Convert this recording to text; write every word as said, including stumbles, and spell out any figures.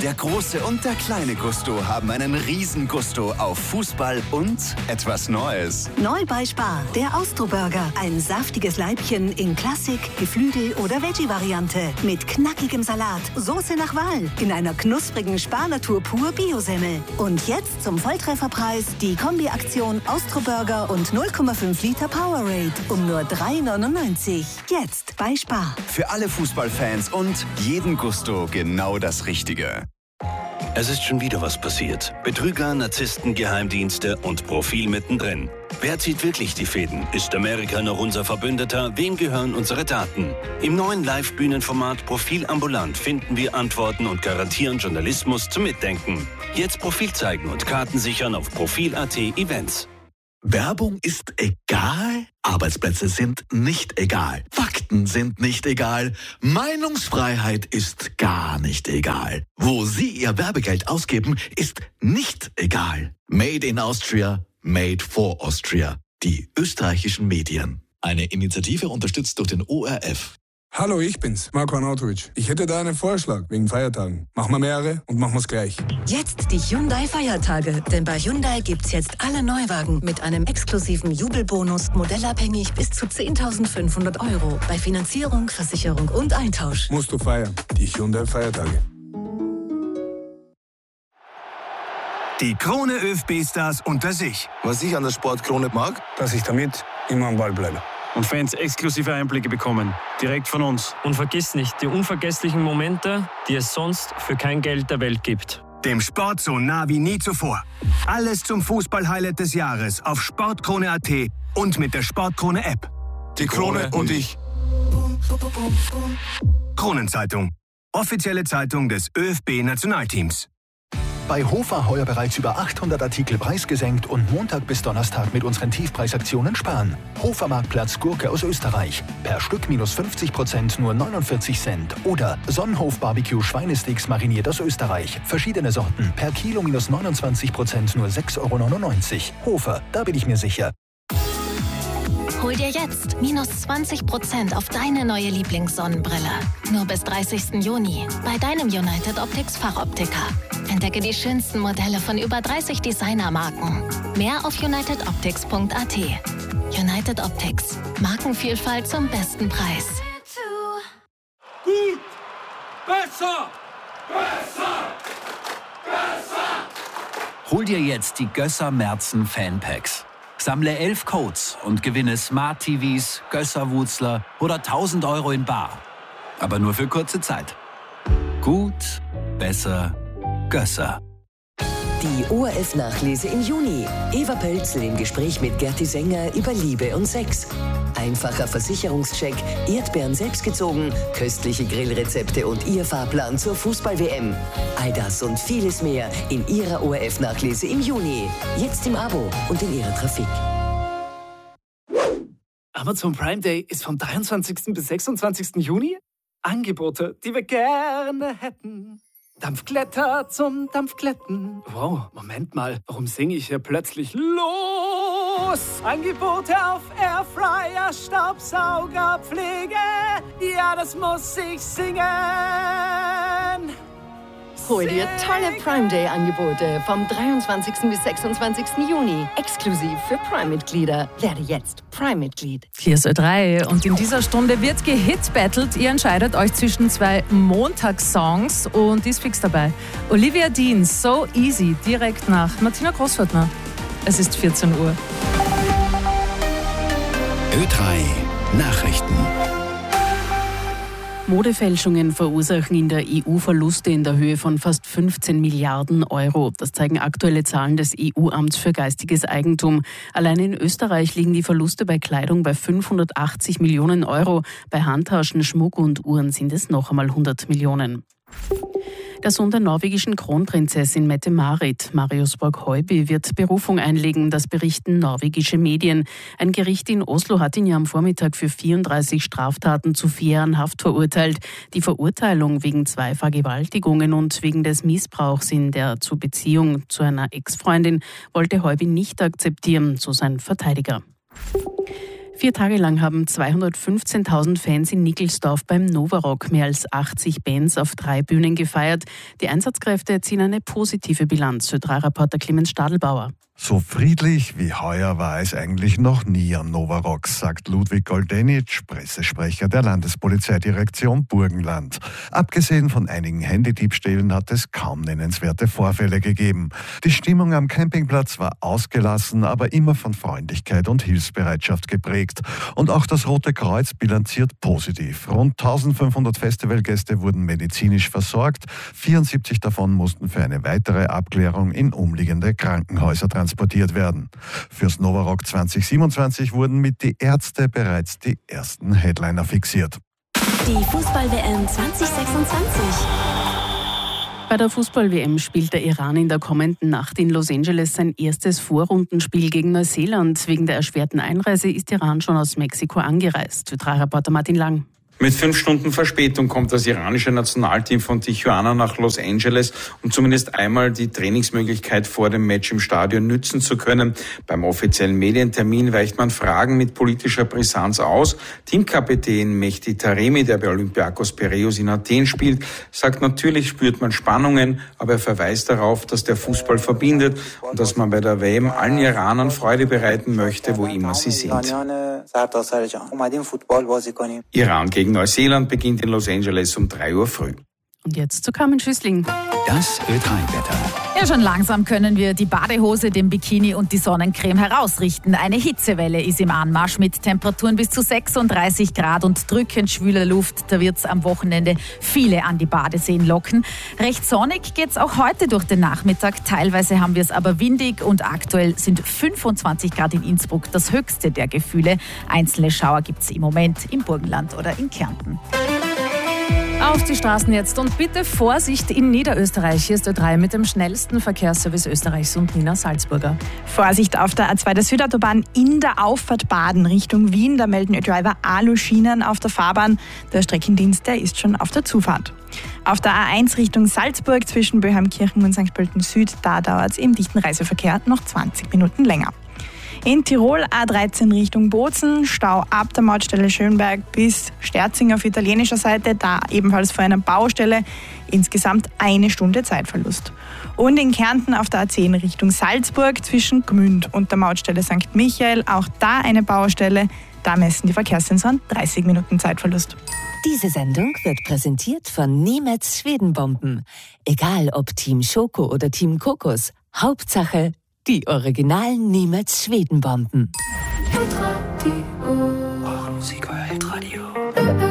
Der große und der kleine Gusto haben einen Riesengusto auf Fußball und etwas Neues. Neu bei Spar, der Austro-Burger. Ein saftiges Leibchen in Klassik, Geflügel- oder Veggie-Variante. Mit knackigem Salat, Soße nach Wahl, in einer knusprigen Spar-Natur pur Biosemmel. Und jetzt zum Volltrefferpreis die Kombi-Aktion Austro-Burger und null Komma fünf Liter Powerade um nur drei neunundneunzig. Jetzt bei Spar. Für alle Fußballfans und jeden Gusto genau das Richtige. Es ist schon wieder was passiert. Betrüger, Narzissten, Geheimdienste und Profil mittendrin. Wer zieht wirklich die Fäden? Ist Amerika noch unser Verbündeter? Wem gehören unsere Daten? Im neuen Live-Bühnenformat Profil ambulant finden wir Antworten und garantieren Journalismus zum Mitdenken. Jetzt Profil zeigen und Karten sichern auf Profil Punkt at Events. Werbung ist egal, Arbeitsplätze sind nicht egal, Fakten sind nicht egal, Meinungsfreiheit ist gar nicht egal. Wo Sie Ihr Werbegeld ausgeben, ist nicht egal. Made in Austria, made for Austria. Die österreichischen Medien. Eine Initiative unterstützt durch den O R F. Hallo, ich bin's, Marko Arnautovic. Ich hätte da einen Vorschlag wegen Feiertagen. Machen wir mehrere und machen wir's gleich. Jetzt die Hyundai-Feiertage. Denn bei Hyundai gibt's jetzt alle Neuwagen mit einem exklusiven Jubelbonus, modellabhängig bis zu zehntausendfünfhundert Euro. Bei Finanzierung, Versicherung und Eintausch. Musst du feiern. Die Hyundai-Feiertage. Die Krone ÖFB-Stars unter sich. Was ich an der Sportkrone mag, Dass ich damit immer am Ball bleibe. Und Fans exklusive Einblicke bekommen, direkt von uns. Und vergiss nicht, die unvergesslichen Momente, die es sonst für kein Geld der Welt gibt. Dem Sport so nah wie nie zuvor. Alles zum Fußball-Highlight des Jahres auf sportkrone Punkt at und mit der Sportkrone-App. die Krone und ich. Kronenzeitung. Offizielle Zeitung des ÖFB-Nationalteams. Bei Hofer heuer bereits über achthundert Artikel preisgesenkt und Montag bis Donnerstag mit unseren Tiefpreisaktionen sparen. Hofer Marktplatz Gurke aus Österreich. Per Stück minus fünfzig Prozent nur neunundvierzig Cent. Oder Sonnenhof Barbecue Schweinesticks mariniert aus Österreich. Verschiedene Sorten. Per Kilo minus neunundzwanzig Prozent nur sechs Euro neunundneunzig. Hofer, da bin ich mir sicher. Hol dir jetzt minus zwanzig Prozent auf deine neue Lieblingssonnenbrille. Nur bis dreißigsten Juni bei deinem United Optics Fachoptiker. Entdecke die schönsten Modelle von über dreißig Designermarken. Mehr auf united optics punkt at. United Optics. Markenvielfalt zum besten Preis. Gut! Besser! Besser! Besser! Hol dir jetzt die Gösser Merzen Fanpacks. Sammle elf Codes und gewinne Smart T Vs, Gösser-Wutzler oder tausend Euro in bar. Aber nur für kurze Zeit. Gut, besser, Gösser. Die O R F-Nachlese im Juni. Eva Pölzl im Gespräch mit Gerti Sänger über Liebe und Sex. Einfacher Versicherungscheck, Erdbeeren selbstgezogen, köstliche Grillrezepte und ihr Fahrplan zur Fußball-W M. All das und vieles mehr in Ihrer O R F-Nachlese im Juni. Jetzt im Abo und in Ihrer Trafik. Amazon Prime Day ist vom dreiundzwanzigsten bis sechsundzwanzigsten Juni. Angebote, die wir gerne hätten. Dampfkletter zum Dampfkletten. Wow, Moment mal, warum singe ich hier plötzlich los? Angebote auf Airfryer, Staubsauger, Pflege. Ja, das muss ich singen. Hol dir tolle Prime Day-Angebote vom dreiundzwanzigsten bis sechsundzwanzigsten Juni. Exklusiv für Prime-Mitglieder. Werde jetzt Prime-Mitglied. Hier ist Ö drei und in dieser Stunde wird gehitbattelt. Ihr entscheidet euch zwischen zwei Montagssongs und die ist fix dabei. Olivia Dean, So Easy, direkt nach Martina Großfurtner. Es ist vierzehn Uhr. Ö drei Nachrichten. Modefälschungen verursachen in der E U Verluste in der Höhe von fast fünfzehn Milliarden Euro. Das zeigen aktuelle Zahlen des E U-Amts für geistiges Eigentum. Allein in Österreich liegen die Verluste bei Kleidung bei fünfhundertachtzig Millionen Euro. Bei Handtaschen, Schmuck und Uhren sind es noch einmal hundert Millionen. Der Sohn der norwegischen Kronprinzessin Mette-Marit, Marius Borg-Heuby, wird Berufung einlegen, das berichten norwegische Medien. Ein Gericht in Oslo hat ihn ja am Vormittag für vierunddreißig Straftaten zu vier Jahren Haft verurteilt. Die Verurteilung wegen zwei Vergewaltigungen und wegen des Missbrauchs in der zu Beziehung zu einer Ex-Freundin wollte Heuby nicht akzeptieren, so sein Verteidiger. Vier Tage lang haben zweihundertfünfzehntausend Fans in Nickelsdorf beim Novarock mehr als achtzig Bands auf drei Bühnen gefeiert. Die Einsatzkräfte ziehen eine positive Bilanz, Ö drei Reporter Clemens Stadelbauer. So friedlich wie heuer war es eigentlich noch nie am Novarock, sagt Ludwig Goldenitsch, Pressesprecher der Landespolizeidirektion Burgenland. Abgesehen von einigen Handydiebstählen hat es kaum nennenswerte Vorfälle gegeben. Die Stimmung am Campingplatz war ausgelassen, aber immer von Freundlichkeit und Hilfsbereitschaft geprägt. Und auch das Rote Kreuz bilanziert positiv. Rund eintausendfünfhundert Festivalgäste wurden medizinisch versorgt. vierundsiebzig davon mussten für eine weitere Abklärung in umliegende Krankenhäuser transportiert werden. Fürs Novarock zwanzig siebenundzwanzig wurden mit die Ärzte bereits die ersten Headliner fixiert. Die Fußball-W M zwanzig sechsundzwanzig. Bei der Fußball-W M spielt der Iran in der kommenden Nacht in Los Angeles sein erstes Vorrundenspiel gegen Neuseeland. Wegen der erschwerten Einreise ist Iran schon aus Mexiko angereist. Ö drei Reporter Martin Lang. Mit fünf Stunden Verspätung kommt das iranische Nationalteam von Tijuana nach Los Angeles, um zumindest einmal die Trainingsmöglichkeit vor dem Match im Stadion nützen zu können. Beim offiziellen Medientermin weicht man Fragen mit politischer Brisanz aus. Teamkapitän Mehdi Taremi, der bei Olympiakos Piräus in Athen spielt, sagt, natürlich spürt man Spannungen, aber er verweist darauf, dass der Fußball verbindet und dass man bei der W M allen Iranern Freude bereiten möchte, wo immer sie sind. Iran gegen Neuseeland beginnt in Los Angeles um drei Uhr früh. Und jetzt zu Carmen Schüssling. Das Ö drei Wetter. Ja, schon langsam können wir die Badehose, den Bikini und die Sonnencreme herausrichten. Eine Hitzewelle ist im Anmarsch mit Temperaturen bis zu sechsunddreißig Grad und drückend schwüler Luft. Da wird es am Wochenende viele an die Badeseen locken. Recht sonnig geht es auch heute durch den Nachmittag. Teilweise haben wir es aber windig und aktuell sind fünfundzwanzig Grad in Innsbruck das höchste der Gefühle. Einzelne Schauer gibt es im Moment im Burgenland oder in Kärnten. Auf die Straßen jetzt und bitte Vorsicht in Niederösterreich. Hier ist Ö drei mit dem schnellsten Verkehrsservice Österreichs und Nina Salzburger. Vorsicht auf der A zwei der Südautobahn in der Auffahrt Baden Richtung Wien. Da melden Ö drei Aluschienen auf der Fahrbahn. Der Streckendienst, der ist schon auf der Zufahrt. Auf der A eins Richtung Salzburg zwischen Böheimkirchen und Sankt Pölten Süd, da dauert es im dichten Reiseverkehr noch zwanzig Minuten länger. In Tirol A dreizehn Richtung Bozen, Stau ab der Mautstelle Schönberg bis Sterzing auf italienischer Seite, da ebenfalls vor einer Baustelle, insgesamt eine Stunde Zeitverlust. Und in Kärnten auf der A zehn Richtung Salzburg zwischen Gmünd und der Mautstelle Sankt Michael, auch da eine Baustelle, da messen die Verkehrssensoren dreißig Minuten Zeitverlust. Diese Sendung wird präsentiert von Niemetz Schwedenbomben. Egal ob Team Schoko oder Team Kokos, Hauptsache die originalen Niemetz Schwedenbomben. Die